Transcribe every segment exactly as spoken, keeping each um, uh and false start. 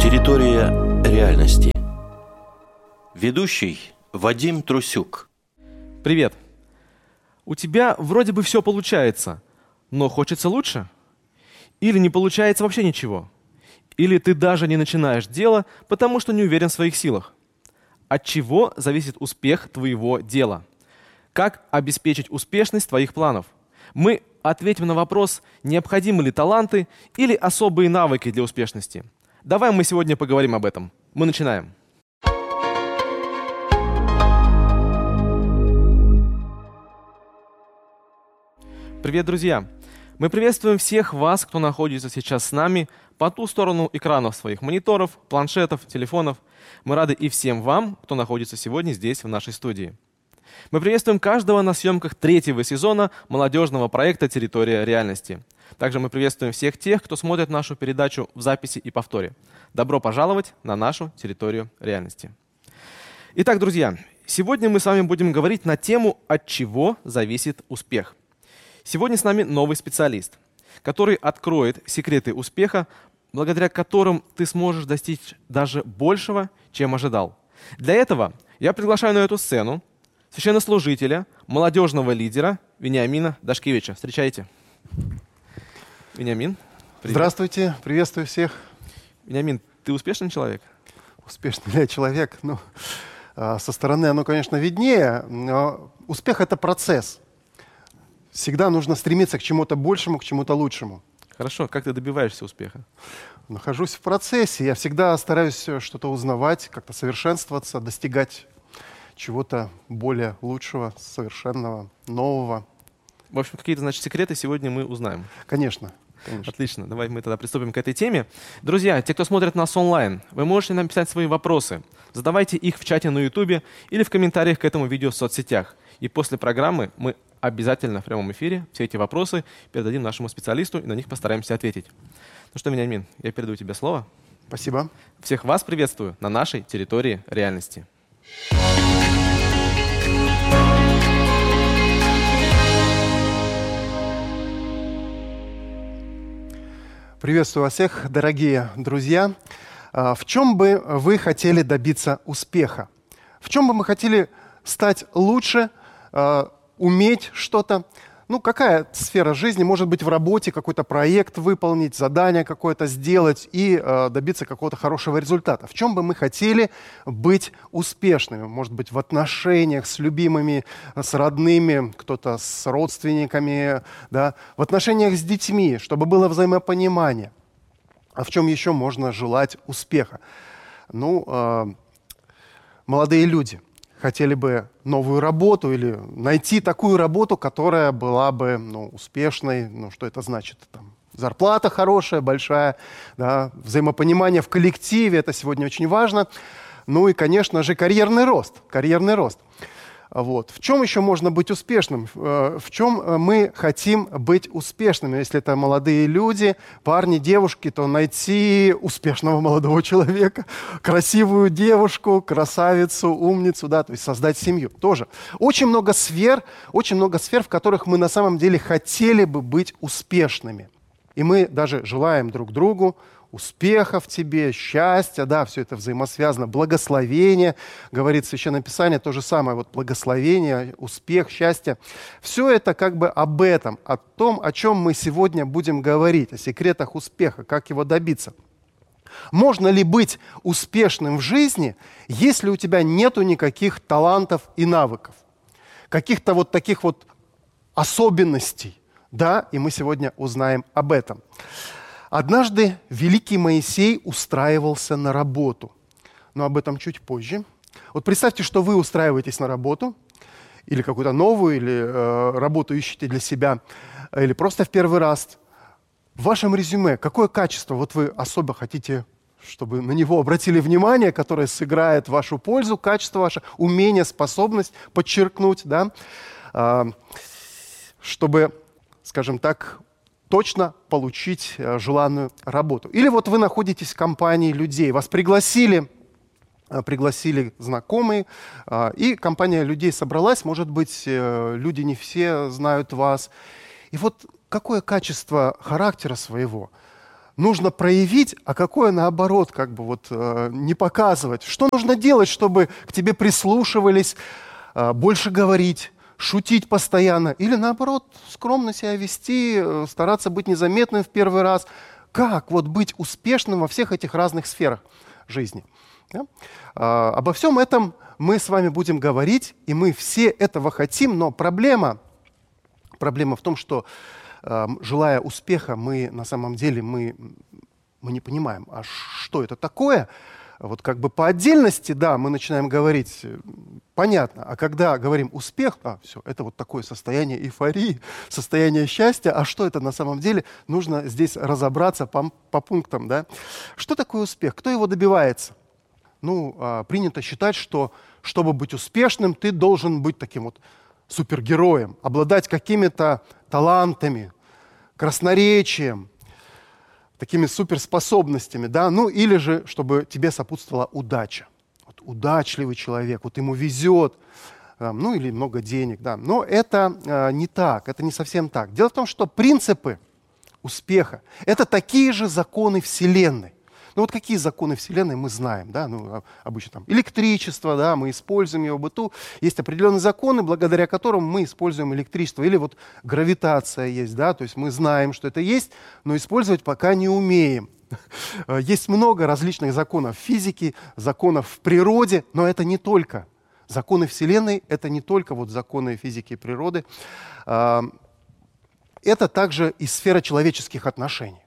Территория реальности. Ведущий Вадим Трусюк. Привет. У тебя вроде бы все получается, но хочется лучше? Или не получается вообще ничего? Или ты даже не начинаешь дело, потому что не уверен в своих силах? От чего зависит успех твоего дела? Как обеспечить успешность твоих планов? Мы ответим на вопрос, необходимы ли таланты или особые навыки для успешности. Давай мы сегодня поговорим об этом. Мы начинаем. Привет, друзья! Мы приветствуем всех вас, кто находится сейчас с нами по ту сторону экранов своих мониторов, планшетов, телефонов. Мы рады и всем вам, кто находится сегодня здесь, в нашей студии. Мы приветствуем каждого на съемках третьего сезона молодежного проекта «Территория реальности». Также мы приветствуем всех тех, кто смотрит нашу передачу в записи и повторе. Добро пожаловать на нашу территорию реальности. Итак, друзья, сегодня мы с вами будем говорить на тему «От чего зависит успех?». Сегодня с нами новый специалист, который откроет секреты успеха, благодаря которым ты сможешь достичь даже большего, чем ожидал. Для этого я приглашаю на эту сцену священнослужителя, молодежного лидера Вениамина Дашкевича. Встречайте. Вениамин, привет. Здравствуйте, приветствую всех. Вениамин, ты успешный человек? Успешный ли я человек? Ну, со стороны оно, конечно, виднее, но успех — это процесс. Всегда нужно стремиться к чему-то большему, к чему-то лучшему. Хорошо. Как ты добиваешься успеха? Нахожусь в процессе. Я всегда стараюсь что-то узнавать, как-то совершенствоваться, достигать чего-то более лучшего, совершенного, нового. В общем, какие-то, значит, секреты сегодня мы узнаем. Конечно. Конечно. Отлично. Давай мы тогда приступим к этой теме. Друзья, те, кто смотрит нас онлайн, вы можете нам писать свои вопросы. Задавайте их в чате на YouTube или в комментариях к этому видео в соцсетях. И после программы мы обязательно в прямом эфире все эти вопросы передадим нашему специалисту и на них постараемся ответить. Ну что, Вениамин, я передаю тебе слово. Спасибо. Всех вас приветствую на нашей территории реальности. Приветствую вас всех, дорогие друзья. В чем бы вы хотели добиться успеха? В чем бы мы хотели стать лучше, уметь что-то? Ну, какая сфера жизни? Может быть, в работе какой-то проект выполнить, задание какое-то сделать и э, добиться какого-то хорошего результата. В чем бы мы хотели быть успешными? Может быть, в отношениях с любимыми, с родными, кто-то с родственниками, да? В отношениях с детьми, чтобы было взаимопонимание. А в чем еще можно желать успеха? Ну, э, молодые люди хотели бы новую работу или найти такую работу, которая была бы ну, успешной. Ну, что это значит? Там, зарплата хорошая, большая, да, взаимопонимание в коллективе, это сегодня очень важно. Ну и, конечно же, карьерный рост. Карьерный рост. Вот. В чем еще можно быть успешным? В чем мы хотим быть успешными? Если это молодые люди, парни, девушки, то найти успешного молодого человека, красивую девушку, красавицу, умницу, да, то есть создать семью. Тоже. Очень много сфер, очень много сфер, в которых мы на самом деле хотели бы быть успешными. И мы даже желаем друг другу успеха в тебе, счастья, да, все это взаимосвязано, благословение, говорит Священное Писание, то же самое, вот благословение, успех, счастье. Все это как бы об этом, о том, о чем мы сегодня будем говорить, о секретах успеха, как его добиться. Можно ли быть успешным в жизни, если у тебя нету никаких талантов и навыков, каких-то вот таких вот особенностей, да, и мы сегодня узнаем об этом. Однажды великий Моисей устраивался на работу. Но об этом чуть позже. Вот представьте, что вы устраиваетесь на работу, или какую-то новую, или э, работу ищете для себя, или просто в первый раз. В вашем резюме какое качество вот вы особо хотите, чтобы на него обратили внимание, которое сыграет в вашу пользу, качество ваше, умение, способность подчеркнуть, да, э, чтобы, скажем так, точно получить э, желанную работу. Или вот вы находитесь в компании людей, вас пригласили, э, пригласили знакомые, э, и компания людей собралась, может быть, э, люди не все знают вас. И вот какое качество характера своего нужно проявить, а какое наоборот, как бы вот э, не показывать. Что нужно делать, чтобы к тебе прислушивались, э, больше говорить, шутить постоянно, или наоборот, скромно себя вести, э, стараться быть незаметным в первый раз. Как вот быть успешным во всех этих разных сферах жизни? Да? Э, обо всем этом мы с вами будем говорить, и мы все этого хотим, но проблема, проблема в том, что желая успеха, мы на самом деле мы, мы не понимаем, а что это такое. Вот как бы по отдельности, да, мы начинаем говорить, понятно, а когда говорим успех, а, все, это вот такое состояние эйфории, состояние счастья, а что это на самом деле, нужно здесь разобраться по, по пунктам, да. Что такое успех? Кто его добивается? Ну, а, принято считать, что чтобы быть успешным, ты должен быть таким вот супергероем, обладать какими-то талантами, красноречием, такими суперспособностями, да, ну или же, чтобы тебе сопутствовала удача. Вот удачливый человек, вот ему везет, э, ну или много денег, да. Но это э, не так, это не совсем так. Дело в том, что принципы успеха – это такие же законы Вселенной. Ну вот какие законы Вселенной мы знаем, да, ну, обычно там электричество, да, мы используем его в быту, есть определенные законы, благодаря которым мы используем электричество, или вот гравитация есть, да, то есть мы знаем, что это есть, но использовать пока не умеем. Есть много различных законов физики, законов в природе, но это не только. Законы Вселенной — это не только вот законы физики и природы, это также и сфера человеческих отношений.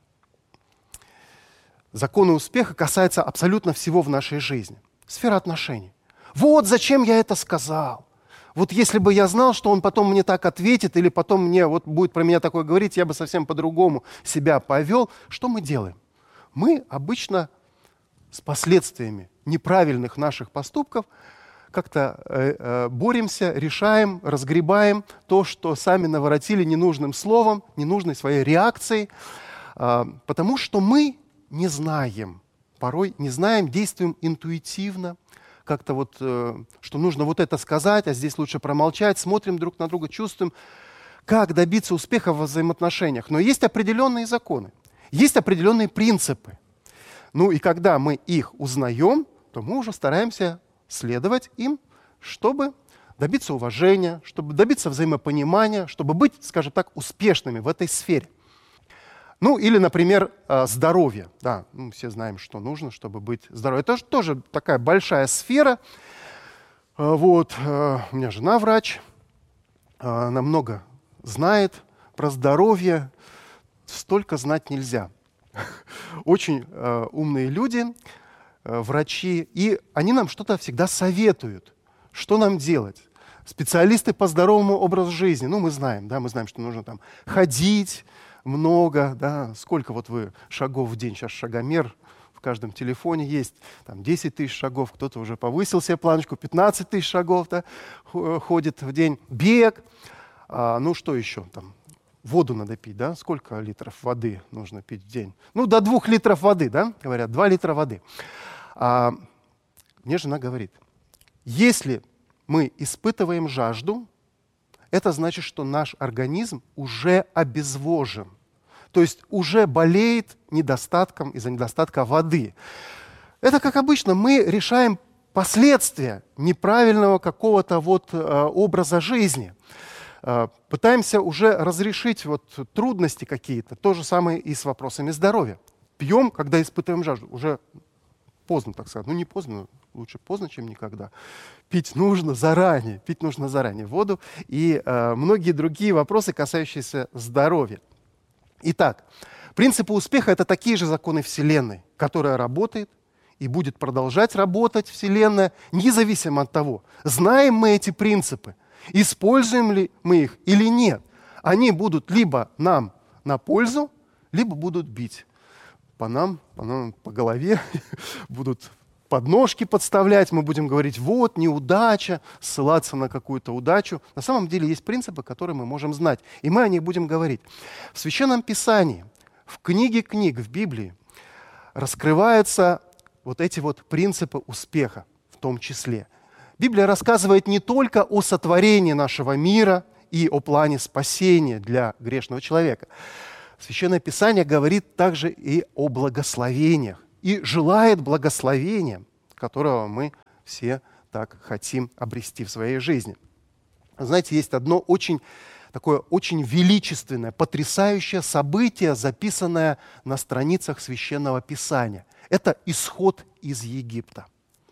Законы успеха касаются абсолютно всего в нашей жизни. Сфера отношений. Вот зачем я это сказал. Вот если бы я знал, что он потом мне так ответит, или потом мне вот будет про меня такое говорить, я бы совсем по-другому себя повел. Что мы делаем? Мы обычно с последствиями неправильных наших поступков как-то э, э, боремся, решаем, разгребаем то, что сами наворотили ненужным словом, ненужной своей реакцией, э, потому что мы не знаем, порой не знаем, действуем интуитивно, как-то вот, э, что нужно вот это сказать, а здесь лучше промолчать, смотрим друг на друга, чувствуем, как добиться успеха во взаимоотношениях. Но есть определенные законы, есть определенные принципы. Ну и когда мы их узнаем, то мы уже стараемся следовать им, чтобы добиться уважения, чтобы добиться взаимопонимания, чтобы быть, скажем так, успешными в этой сфере. Ну, или, например, здоровье. Да, мы все знаем, что нужно, чтобы быть здоровым. Это же тоже такая большая сфера. Вот. У меня жена врач, она много знает про здоровье. Столько знать нельзя. Очень умные люди, врачи, и они нам что-то всегда советуют, что нам делать. Специалисты по здоровому образу жизни. Ну, мы знаем, да, мы знаем, что нужно там ходить, много, да, сколько вот вы шагов в день, сейчас шагомер в каждом телефоне есть, там десять тысяч шагов, кто-то уже повысил себе планочку, пятнадцать тысяч шагов, да, ходит в день, бег, а, ну что еще, там, воду надо пить, да, сколько литров воды нужно пить в день? Ну, до двух литров воды, да, говорят, два литра воды. А, мне жена говорит, если мы испытываем жажду, это значит, что наш организм уже обезвожен. То есть уже болеет недостатком из-за недостатка воды. Это, как обычно, мы решаем последствия неправильного какого-то вот э, образа жизни. Э, пытаемся уже разрешить вот трудности какие-то. То же самое и с вопросами здоровья. Пьем, когда испытываем жажду. Уже поздно, так сказать. Ну, не поздно, лучше поздно, чем никогда. Пить нужно заранее, пить нужно заранее воду и э, многие другие вопросы, касающиеся здоровья. Итак, принципы успеха – это такие же законы Вселенной, которая работает и будет продолжать работать Вселенная, независимо от того, знаем мы эти принципы, используем ли мы их или нет. Они будут либо нам на пользу, либо будут бить по нам, по, нам, по голове, будут подножки подставлять, мы будем говорить, вот, неудача, ссылаться на какую-то удачу. На самом деле есть принципы, которые мы можем знать, и мы о них будем говорить. В Священном Писании, в книге книг, в Библии раскрываются вот эти вот принципы успеха в том числе. Библия рассказывает не только о сотворении нашего мира и о плане спасения для грешного человека. Священное Писание говорит также и о благословениях, и желает благословения, которого мы все так хотим обрести в своей жизни. Знаете, есть одно очень такое очень величественное, потрясающее событие, записанное на страницах Священного Писания. Это исход из Египта.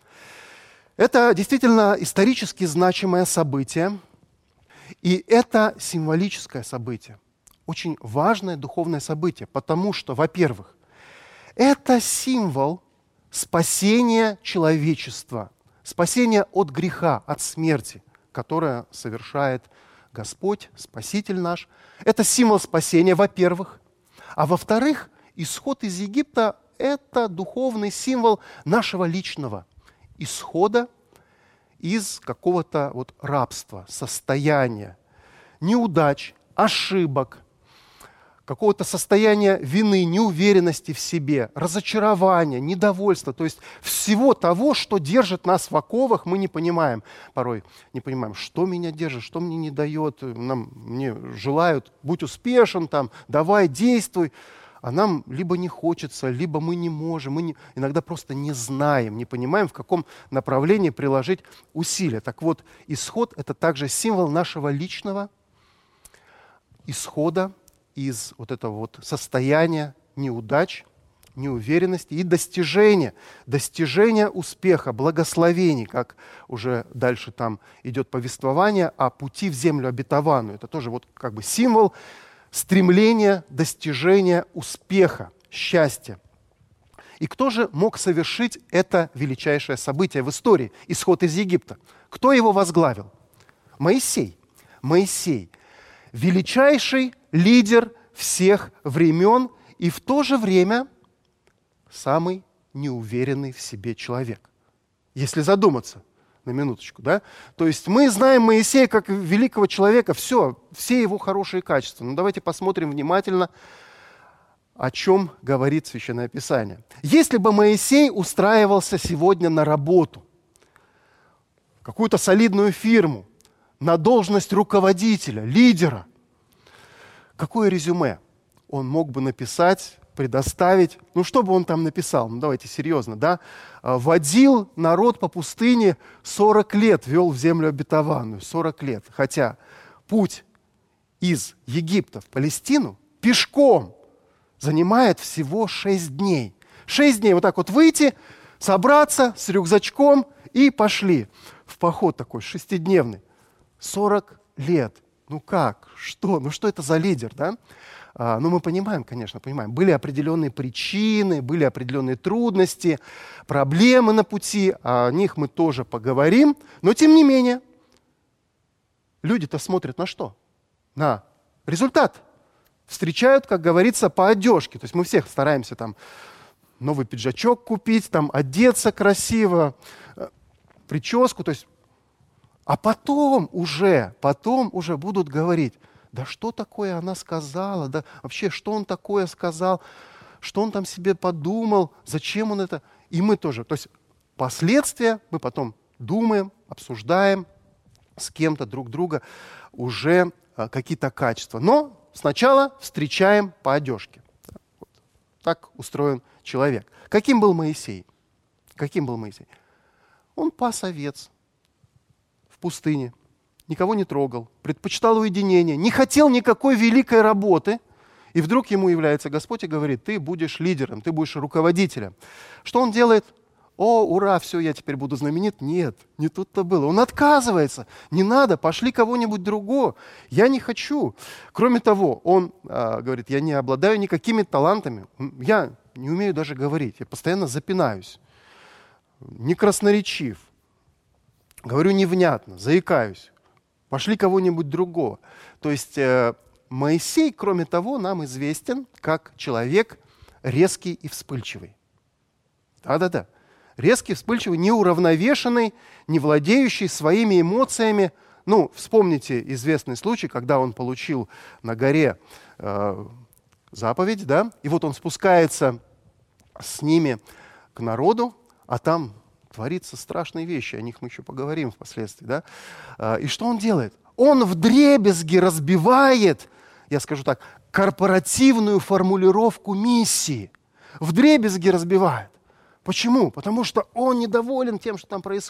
Это действительно исторически значимое событие, и это символическое событие, очень важное духовное событие, потому что, во-первых, это символ спасения человечества, спасения от греха, от смерти, которое совершает Господь, Спаситель наш. Это символ спасения, во-первых. А во-вторых, исход из Египта – это духовный символ нашего личного исхода из какого-то вот рабства, состояния, неудач, ошибок, какого-то состояния вины, неуверенности в себе, разочарования, недовольства, то есть всего того, что держит нас в оковах, мы не понимаем порой, не понимаем, что меня держит, что мне не дает, нам, мне желают, будь успешен, там, давай, действуй, а нам либо не хочется, либо мы не можем, мы не, иногда просто не знаем, не понимаем, в каком направлении приложить усилия. Так вот, исход – это также символ нашего личного исхода из вот этого вот состояния неудач, неуверенности и достижения, достижения успеха, благословений, как уже дальше там идет повествование о пути в землю обетованную. Это тоже вот как бы символ стремления, достижения успеха, счастья. И кто же мог совершить это величайшее событие в истории, исход из Египта? Кто его возглавил? Моисей. Моисей. Величайший лидер всех времен и в то же время самый неуверенный в себе человек. Если задуматься на минуточку, да? То есть мы знаем Моисея как великого человека, все, все его хорошие качества. Но давайте посмотрим внимательно, о чем говорит Священное Писание. Если бы Моисей устраивался сегодня на работу, в какую-то солидную фирму, на должность руководителя, лидера, какое резюме он мог бы написать, предоставить? Ну, что бы он там написал? Ну, давайте серьезно, да? Водил народ по пустыне сорок лет, вел в землю обетованную, сорок лет. Хотя путь из Египта в Палестину пешком занимает всего шесть дней. Шесть дней вот так вот выйти, собраться с рюкзачком и пошли в поход такой шестидневный. сорок лет. Ну как? Что? Ну что это за лидер, да? А, ну мы понимаем, конечно, понимаем. Были определенные причины, были определенные трудности, проблемы на пути, о них мы тоже поговорим. Но тем не менее, люди-то смотрят на что? На результат. Встречают, как говорится, по одежке. То есть мы всех стараемся там новый пиджачок купить, там одеться красиво, прическу, то есть. А потом уже, потом уже будут говорить, да что такое она сказала, да вообще что он такое сказал, что он там себе подумал, зачем он это. И мы тоже, то есть последствия мы потом думаем, обсуждаем с кем-то друг друга уже а, какие-то качества. Но сначала встречаем по одежке. Вот. Так устроен человек. Каким был Моисей? Каким был Моисей? Он пас овец в пустыне, никого не трогал, предпочитал уединение, не хотел никакой великой работы. И вдруг ему является Господь и говорит, ты будешь лидером, ты будешь руководителем. Что он делает? О, ура, все, я теперь буду знаменит. Нет, не тут-то было. Он отказывается. Не надо, пошли кого-нибудь другого. Я не хочу. Кроме того, он а, говорит, я не обладаю никакими талантами. Я не умею даже говорить. Я постоянно запинаюсь. Не красноречив. Говорю невнятно, заикаюсь. Пошли кого-нибудь другого. То есть э, Моисей, кроме того, нам известен как человек резкий и вспыльчивый. Да-да-да. Резкий, вспыльчивый, неуравновешенный, не владеющий своими эмоциями. Ну, вспомните известный случай, когда он получил на горе э, заповедь, да, и вот он спускается с ними к народу, а там творится страшные вещи, о них мы еще поговорим впоследствии. Да? И что он делает? Он вдребезги разбивает, я скажу так, корпоративную формулировку миссии. Вдребезги разбивает. Почему? Потому что он недоволен тем, что там происходит.